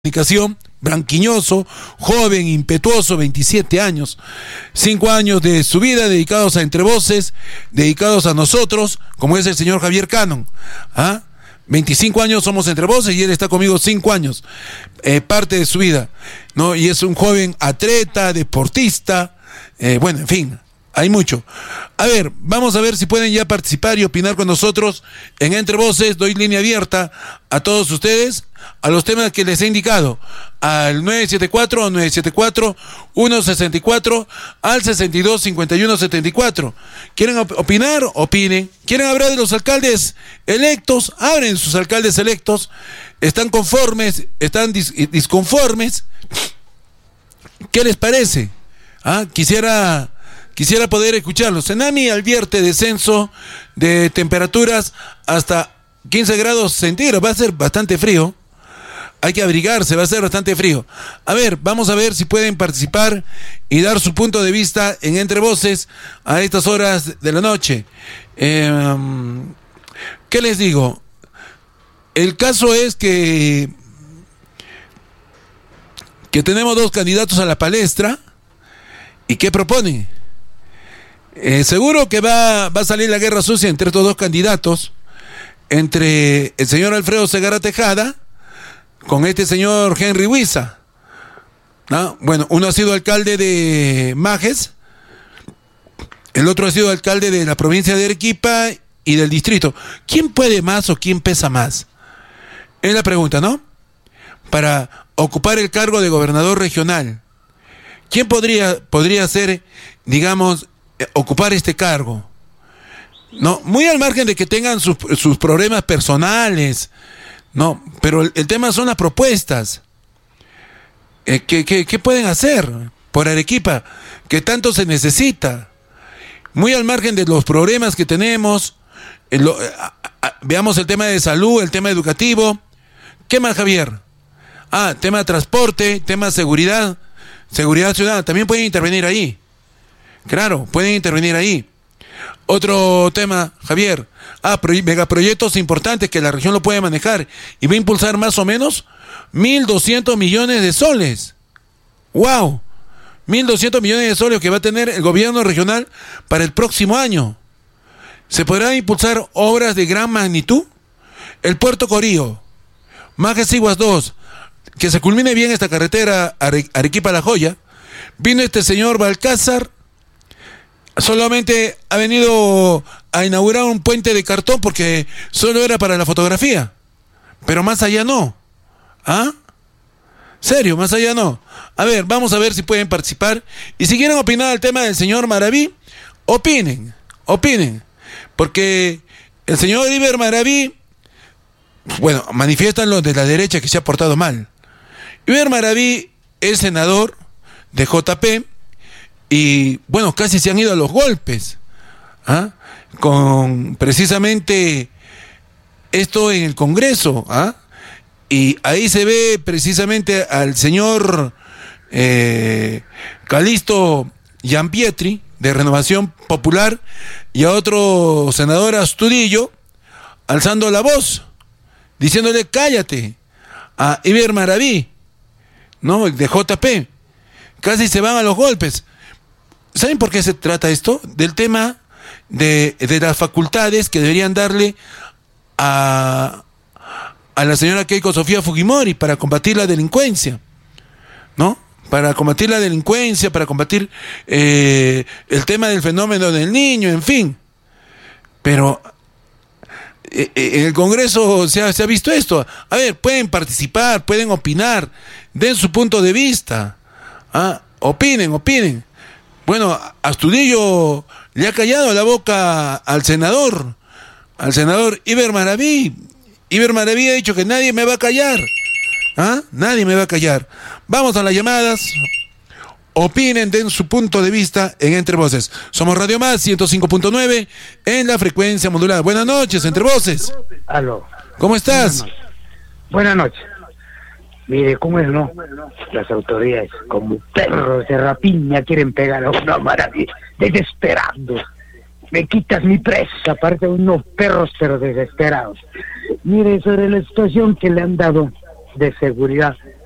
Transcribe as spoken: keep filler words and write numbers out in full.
Comunicación, branquiñoso, joven, impetuoso, veintisiete años, cinco años de su vida dedicados a Entre Voces, dedicados a nosotros, como es el señor Javier Cannon, ¿ah? veinticinco años somos Entre Voces y él está conmigo cinco años, eh, parte de su vida, ¿no? Y es un joven atleta, deportista, eh, bueno, en fin, hay mucho. A ver, vamos a ver si pueden ya participar y opinar con nosotros en Entre Voces. Doy línea abierta a todos ustedes, a los temas que les he indicado, al nueve siete cuatro, nueve siete cuatro, uno seis cuatro, al sesenta y dos, cincuenta y uno, setenta y cuatro. ¿Quieren op- opinar? Opinen. ¿Quieren hablar de los alcaldes electos? Hablen sus alcaldes electos. ¿Están conformes? ¿Están dis- disconformes? ¿Qué les parece? ¿Ah? Quisiera... Quisiera poder escucharlo. Senami advierte descenso de temperaturas hasta quince grados centígrados. Va a ser bastante frío. Hay que abrigarse, va a ser bastante frío. A ver, vamos a ver si pueden participar y dar su punto de vista en Entre Voces a estas horas de la noche. Eh, ¿Qué les digo? El caso es que, que tenemos dos candidatos a la palestra. ¿Y qué proponen? Eh, seguro que va, va a salir la guerra sucia entre estos dos candidatos, entre el señor Alfredo Segarra Tejada con este señor Henry Huiza, ¿no? Bueno, uno ha sido alcalde de Majes, el otro ha sido alcalde de la provincia de Arequipa y del distrito. ¿Quién puede más o quién pesa más? Es la pregunta, ¿no? Para ocupar el cargo de gobernador regional, ¿quién podría, podría ser, digamos, ocupar este cargo? No, muy al margen de que tengan sus, sus problemas personales, no, pero el, el tema son las propuestas. Eh, ¿qué, qué, ¿Qué pueden hacer por Arequipa? Que tanto se necesita. Muy al margen de los problemas que tenemos, eh, lo, a, a, veamos el tema de salud, el tema educativo. ¿Qué más, Javier? Ah, tema de transporte, tema de seguridad, seguridad ciudadana, también pueden intervenir ahí. Claro, pueden intervenir ahí. Otro tema, Javier. Ah, pro- megaproyectos importantes que la región lo puede manejar y va a impulsar más o menos mil doscientos millones de soles. ¡Wow! mil doscientos millones de soles que va a tener el gobierno regional para el próximo año. ¿Se podrán impulsar obras de gran magnitud? El Puerto Corío, Majes Iguas dos, que se culmine bien esta carretera Are- Arequipa-La Joya. Vino este señor Balcázar, solamente ha venido a inaugurar un puente de cartón porque solo era para la fotografía, pero más allá no. ¿Ah? Serio, más allá no. A ver, vamos a ver si pueden participar y si quieren opinar al tema del señor Maraví, opinen, opinen, porque el señor Iber Maraví, bueno, manifiestan los de la derecha que se ha portado mal. Iber Maraví es senador de J P y, bueno, casi se han ido a los golpes, ¿ah? Con precisamente esto en el Congreso, ¿ah? Y ahí se ve precisamente al señor eh, Calixto Gianpietri, de Renovación Popular, y a otro senador Astudillo, alzando la voz, diciéndole cállate a Iber Maraví, ¿no? De J P. Casi se van a los golpes. ¿Saben por qué se trata esto? Del tema de, de las facultades que deberían darle a, a la señora Keiko Sofía Fujimori para combatir la delincuencia, ¿no? Para combatir la delincuencia, para combatir eh, el tema del fenómeno del niño, en fin. Pero eh, eh, en el Congreso se ha, se ha visto esto. A ver, pueden participar, pueden opinar, den su punto de vista. Ah, opinen, opinen. Bueno, Astudillo le ha callado la boca al senador, al senador Iber Maraví. Iber Maraví ha dicho que nadie me va a callar. ¿Ah? Nadie me va a callar. Vamos a las llamadas. Opinen, den su punto de vista en Entre Voces. Somos Radio Más ciento cinco punto nueve en la frecuencia modulada. Buenas noches, Entre Voces. Aló. ¿Cómo estás? Buenas noches. Mire, ¿cómo es, no? Las autoridades, como perros de rapiña, quieren pegar a una maravilla, desesperando. Me quitas mi presa, aparte de unos perros, pero desesperados. Mire, sobre la situación que le han dado de seguridad